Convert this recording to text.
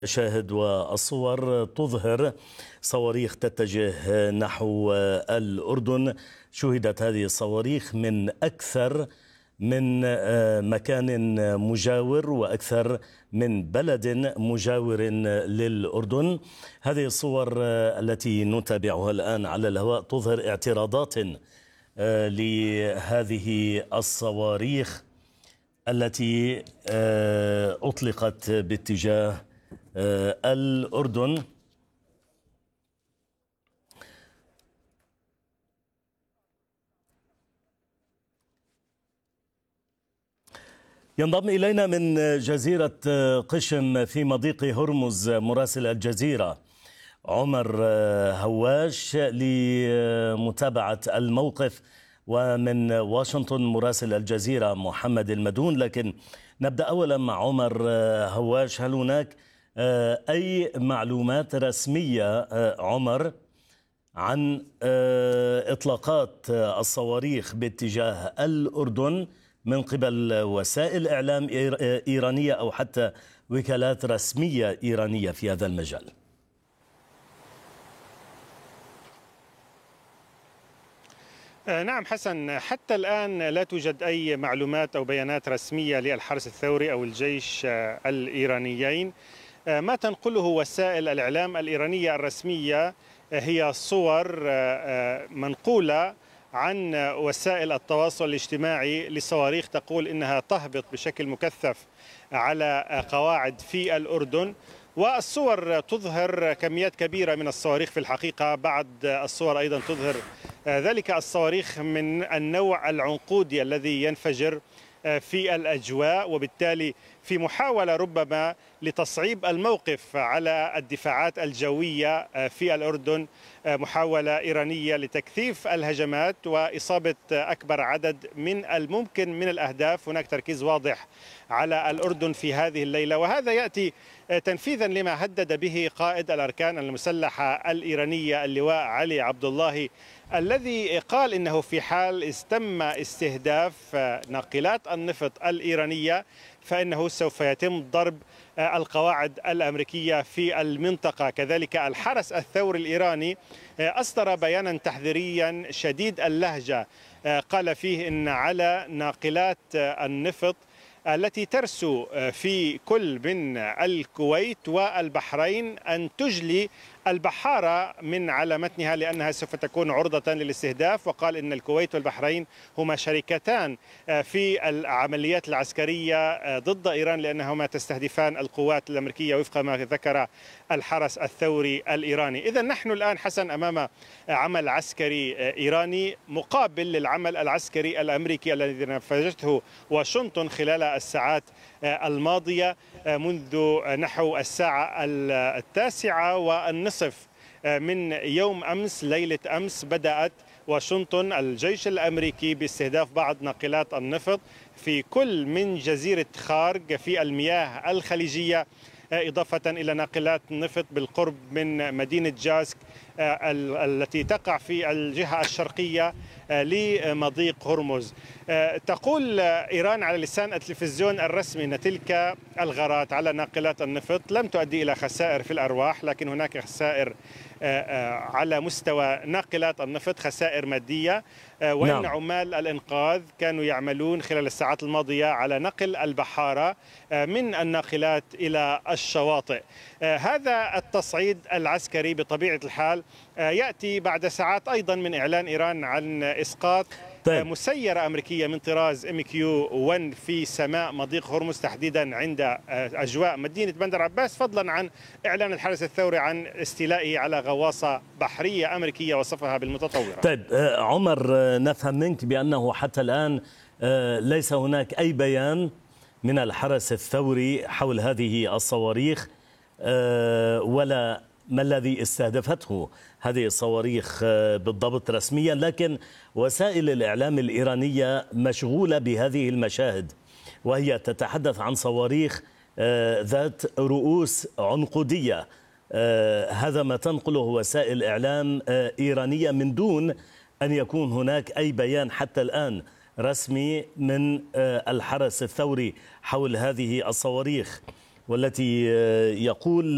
شاهد والصور تظهر صواريخ تتجه نحو الأردن. شهدت هذه الصواريخ من أكثر من مكان مجاور وأكثر من بلد مجاور للأردن. هذه الصور التي نتابعها الآن على الهواء تظهر اعتراضات لهذه الصواريخ التي أطلقت باتجاه الأردن. ينضم إلينا من جزيرة قشم في مضيق هرمز مراسل الجزيرة عمر هواش لمتابعة الموقف، ومن واشنطن مراسل الجزيرة محمد المدون. لكن نبدأ أولا مع عمر هواش، هل هناك أي معلومات رسمية عمر عن إطلاقات الصواريخ باتجاه الأردن من قبل وسائل إعلام إيرانية أو حتى وكالات رسمية إيرانية في هذا المجال؟ نعم حسن، حتى الآن لا توجد أي معلومات أو بيانات رسمية للحرس الثوري أو الجيش الإيرانيين. ما تنقله وسائل الإعلام الإيرانية الرسمية هي صور منقولة عن وسائل التواصل الاجتماعي لصواريخ تقول إنها تهبط بشكل مكثف على قواعد في الأردن، والصور تظهر كميات كبيرة من الصواريخ. في الحقيقة بعض الصور أيضا تظهر ذلك الصواريخ من النوع العنقودي الذي ينفجر في الأجواء، وبالتالي في محاولة ربما لتصعيب الموقف على الدفاعات الجوية في الأردن، محاولة إيرانية لتكثيف الهجمات وإصابة أكبر عدد من الممكن من الأهداف. هناك تركيز واضح على الأردن في هذه الليلة، وهذا يأتي تنفيذا لما هدد به قائد الأركان المسلحة الإيرانية اللواء علي عبد الله، الذي قال إنه في حال تم استهداف ناقلات النفط الإيرانية فإنه سوف يتم ضرب القواعد الأمريكية في المنطقة. كذلك الحرس الثوري الإيراني أصدر بيانا تحذيريا شديد اللهجة، قال فيه إن على ناقلات النفط التي ترسو في كل من الكويت والبحرين أن تجلي البحارة من على متنها لأنها سوف تكون عرضة للاستهداف. وقال إن الكويت والبحرين هما شركتان في العمليات العسكرية ضد إيران لأنهما تستهدفان القوات الأمريكية وفق ما ذكر الحرس الثوري الإيراني. إذا نحن الآن حسن أمام عمل عسكري إيراني مقابل للعمل العسكري الأمريكي الذي نفذته واشنطن خلال الساعات الماضية. منذ نحو الساعة 9:30 من يوم أمس، ليلة أمس، بدأت واشنطن الجيش الأمريكي باستهداف بعض ناقلات النفط في كل من جزيرة خارج في المياه الخليجية، إضافة إلى ناقلات نفط بالقرب من مدينة جاسك التي تقع في الجهة الشرقية لمضيق هرمز. تقول إيران على لسان التلفزيون الرسمي أن تلك الغارات على ناقلات النفط لم تؤدي إلى خسائر في الأرواح، لكن هناك خسائر على مستوى ناقلات النفط، خسائر مادية. وإن عمال الإنقاذ كانوا يعملون خلال الساعات الماضية على نقل البحارة من الناقلات إلى الشواطئ. هذا التصعيد العسكري بطبيعة الحال يأتي بعد ساعات أيضا من إعلان إيران عن إسقاط مسيرة أمريكية من طراز MQ-1 في سماء مضيق هرمز، تحديدا عند أجواء مدينة بندر عباس، فضلا عن إعلان الحرس الثوري عن استيلائه على غواصة بحرية أمريكية وصفها بالمتطورة. طيب عمر، نفهم منك بأنه حتى الآن ليس هناك أي بيان من الحرس الثوري حول هذه الصواريخ ولا ما الذي استهدفته هذه الصواريخ بالضبط رسميا، لكن وسائل الإعلام الإيرانية مشغولة بهذه المشاهد وهي تتحدث عن صواريخ ذات رؤوس عنقودية. هذا ما تنقله وسائل إعلام إيرانية من دون أن يكون هناك أي بيان حتى الآن رسمي من الحرس الثوري حول هذه الصواريخ، والتي يقول